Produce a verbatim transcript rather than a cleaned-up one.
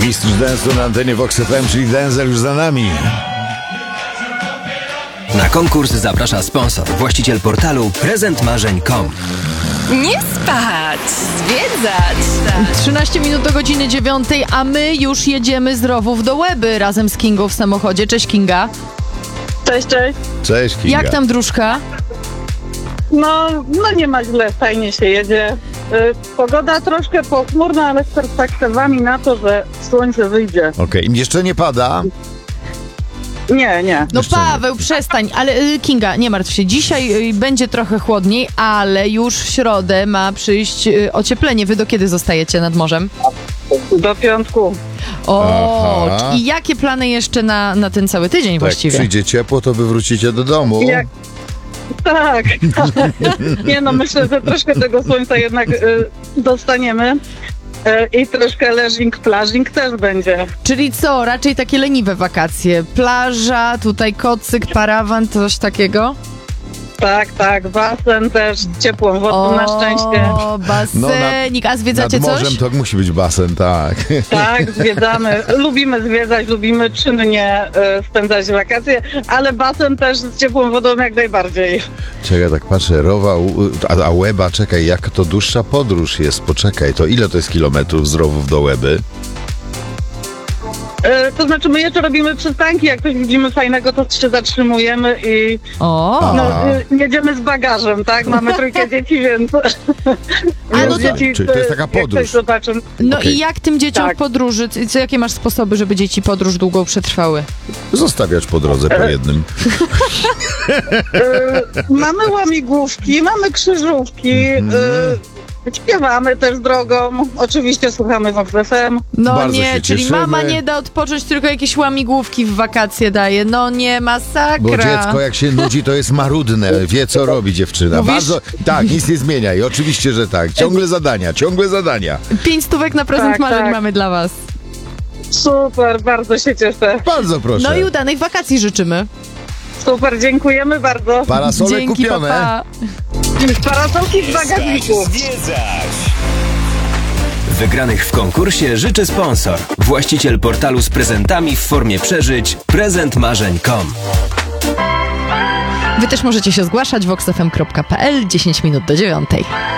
Mistrz dance'u na antenie Vox F M, czyli Denzel już za nami. Na konkurs zaprasza sponsor, właściciel portalu prezent marzeń kropka com. Nie spać, zwiedzać. trzynaście minut do godziny dziewiątej, a my już jedziemy z Rowów do Łeby razem z Kingą w samochodzie. Cześć, Kinga. Cześć, cześć. Cześć, Kinga. Jak tam dróżka? No, no nie ma źle, fajnie się jedzie. Y, pogoda troszkę pochmurna, ale z perspektywami na to, że słońce wyjdzie. Okej, okay. Jeszcze nie pada? Nie, nie. No Jeszcze Paweł, przestań, ale y, Kinga, nie martw się. Dzisiaj y, będzie trochę chłodniej, ale już w środę ma przyjść y, ocieplenie. Wy do kiedy zostajecie nad morzem? Do piątku. O, Aha. i jakie plany jeszcze na, na ten cały tydzień Jak właściwie? przyjdzie ciepło, to wy wrócicie do domu. Jak... Tak. Nie no, myślę, że troszkę tego słońca jednak y, dostaniemy. Y, I troszkę leżing, plażing też będzie. Czyli co, raczej takie leniwe wakacje? Plaża, tutaj kocyk, parawan, coś takiego? Tak, tak, basen też, ciepłą wodą na szczęście. O, basenik. A Nad zwiedzacie coś? morzem to musi być basen, tak. Tak, zwiedzamy. Lubimy zwiedzać, lubimy czynnie y, spędzać wakacje, ale basen też z ciepłą wodą jak najbardziej. Czekaj, tak patrzę, Rowa, a, a Łeba, czekaj, jak to dłuższa podróż jest, poczekaj, to ile to jest kilometrów z Rowów do Łeby? Y, to znaczy my jeszcze robimy przystanki, jak coś widzimy fajnego, to się zatrzymujemy i O, no, A. y, jedziemy z bagażem, tak? Mamy trójkę dzieci, więc... A, więc no to- dzieci, czyli to jest taka jak podróż. coś zobaczą. no Okej. i jak tym dzieciom Tak. podróży? Co, jakie masz sposoby, żeby dzieci podróż długą przetrwały? Zostawiać po drodze po jednym. Y, mamy łamigłówki, mamy krzyżówki, Mhm. y, śpiewamy też drogą, oczywiście słuchamy Vox F M. No Bardzo nie, się czyli cieszymy. mama nie da odpocząć, tylko jakieś łamigłówki w wakacje daje. No nie, masakra. Bo dziecko jak się nudzi, to jest marudne, wie co robi dziewczyna. Mówisz? Bardzo, tak, nic nie zmienia i oczywiście, że tak. Ciągle zadania, ciągle zadania. Pięć stówek na prezent Tak, marzeń tak. mamy dla was. Super, bardzo się cieszę. Bardzo proszę. No i udanych wakacji życzymy. Super, dziękujemy bardzo. Parasole Dzięki, kupione. papa. Parasolki z bagażniku. Wygranych w konkursie życzy sponsor, właściciel portalu z prezentami w formie przeżyć prezent marzeń kropka com. Wy też możecie się zgłaszać vox f m kropka p l, dziesięć minut do dziewiątej.